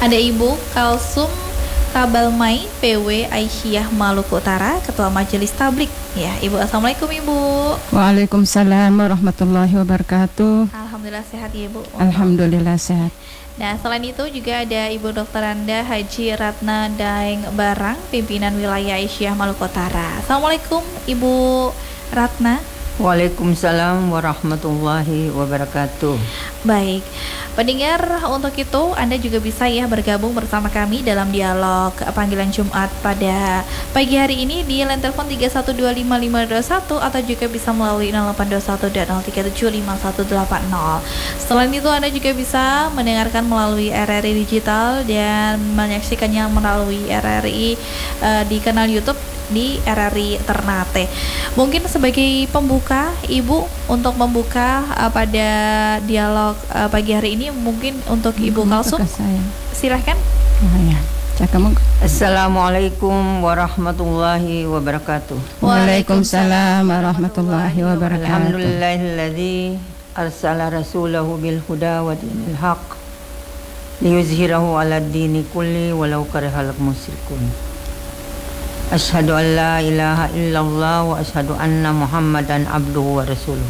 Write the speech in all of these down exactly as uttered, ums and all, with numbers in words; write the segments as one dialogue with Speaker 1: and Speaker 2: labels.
Speaker 1: Ada Ibu Kalsum Kabalmai, P W Aisyah Maluku Utara, Ketua Majelis Tablik. Ya, Ibu, Assalamualaikum Ibu.
Speaker 2: Waalaikumsalam warahmatullahi wabarakatuh.
Speaker 1: Alhamdulillah sehat ya Ibu.
Speaker 2: Alhamdulillah sehat.
Speaker 1: Nah, selain itu juga ada Ibu Dokter Anda Haji Ratna Daeng Barang, Pimpinan Wilayah Aisyah Maluku Utara. Assalamualaikum Ibu Ratna.
Speaker 3: Waalaikumsalam warahmatullahi wabarakatuh.
Speaker 1: Baik, pendengar, untuk itu Anda juga bisa ya bergabung bersama kami dalam dialog panggilan Jumat pada pagi hari ini di line telepon tiga satu dua lima lima dua satu atau juga bisa melalui nol delapan dua satu dan nol tiga tujuh lima satu delapan nol. Selain itu Anda juga bisa mendengarkan melalui R R I Digital dan menyaksikannya melalui R R I uh, di kanal YouTube di R R I Ternate. Mungkin sebagai pembuka Ibu untuk membuka uh, pada dialog uh, pagi hari ini, mungkin untuk Ibu Kalsum silahkan.
Speaker 2: Oh, ya.
Speaker 3: Assalamualaikum warahmatullahi wabarakatuh.
Speaker 2: Waalaikumsalam warahmatullahi wabarakatuh.
Speaker 3: Alhamdulillahilladzi arsala rasulahu bil huda wa dinil haq liyuzhirahu 'alad dini kulli walau karihal musyrikun. Asyhadu an la ilaha illallah wa asyhadu anna Muhammadan abduhu wa rasuluh.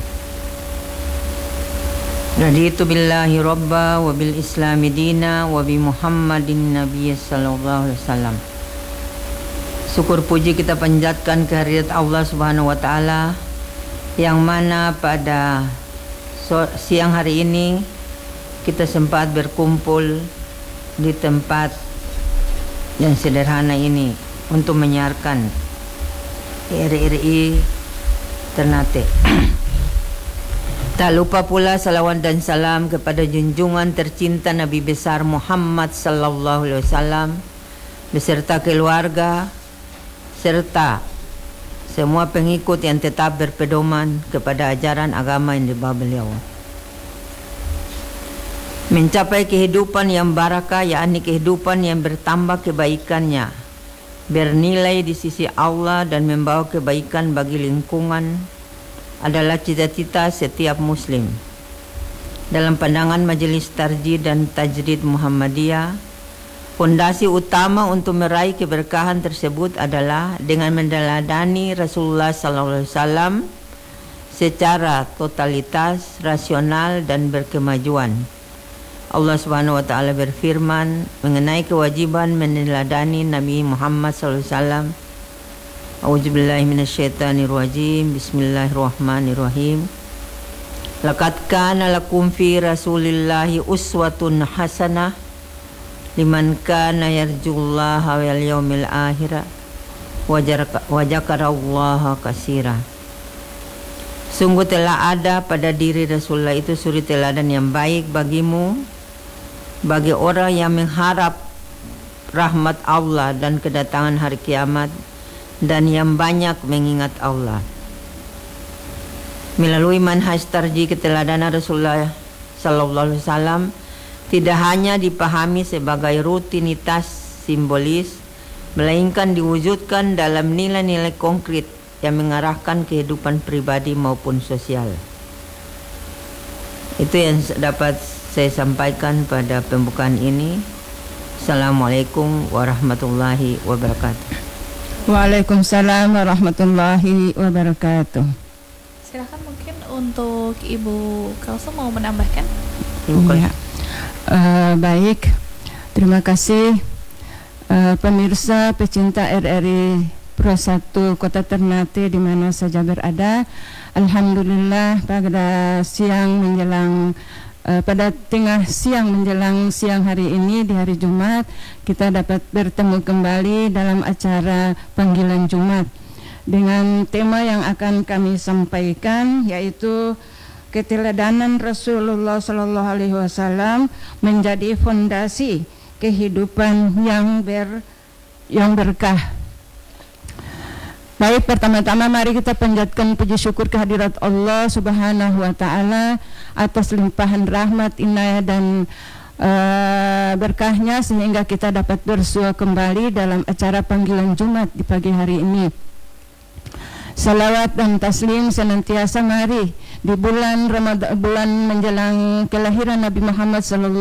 Speaker 3: Raditu billahi rabba wa bil islami dina wa bi Muhammadin nabiyya sallallahu alaihi wasallam. Syukur puji kita panjatkan kehadirat Allah Subhanahu wa taala yang mana pada siang hari ini kita sempat berkumpul di tempat yang sederhana ini untuk menyiarkan R R I Ternate. Tak lupa pula salawat dan salam kepada junjungan tercinta Nabi besar Muhammad sallallahu alaihi wasallam beserta keluarga serta semua pengikut yang tetap berpedoman kepada ajaran agama yang dibawa beliau. Mencapai kehidupan yang barakah, yakni kehidupan yang bertambah kebaikannya, bernilai di sisi Allah dan membawa kebaikan bagi lingkungan adalah cita-cita setiap muslim. Dalam pandangan Majelis Tarjih dan Tajrid Muhammadiyah, fondasi utama untuk meraih keberkahan tersebut adalah dengan meneladani Rasulullah sallallahu alaihi wasallam secara totalitas, rasional dan berkemajuan. Allah Subhanahu wa taala berfirman mengenai kewajiban meneladani Nabi Muhammad sallallahu alaihi wasallam. A'udzubillahi minasyaitonir rajim. Bismillahirrahmanirrahim. Laqad kana lakum fi Rasulillahi uswatun hasanah liman kana yarjullaha wal yaumil akhir wa dzakarallaha katsira. Sungguh telah ada pada diri Rasulullah itu suri teladan yang baik bagimu, bagi orang yang mengharap rahmat Allah dan kedatangan hari kiamat, dan yang banyak mengingat Allah. Melalui manhaj tarjih keteladanan Rasulullah sallallahu alaihi wasallam tidak hanya dipahami sebagai rutinitas simbolis, melainkan diwujudkan dalam nilai-nilai konkret yang mengarahkan kehidupan pribadi maupun sosial. Itu yang dapat saya sampaikan pada pembukaan ini. Assalamualaikum warahmatullahi wabarakatuh.
Speaker 2: Waalaikumsalam warahmatullahi wabarakatuh.
Speaker 1: Silakan mungkin untuk Ibu Kalsum mau menambahkan.
Speaker 2: Ya. Uh, baik, terima kasih uh, pemirsa pecinta R R I Pro satu Kota Ternate di mana saja berada. Alhamdulillah pada siang menjelang Uh, pada tengah siang menjelang siang hari ini di hari Jumat kita dapat bertemu kembali dalam acara panggilan Jumat dengan tema yang akan kami sampaikan, yaitu keteladanan Rasulullah Sallallahu Alaihi Wasallam menjadi fondasi kehidupan yang ber yang berkah. Baik, pertama-tama mari kita panjatkan puji syukur kehadirat Allah Subhanahu wa taala atas limpahan rahmat, inayah dan uh, berkahnya sehingga kita dapat bersua kembali dalam acara panggilan Jumat di pagi hari ini. Salawat dan taslim senantiasa mari di bulan Ramadan, bulan menjelang kelahiran Nabi Muhammad sallallahu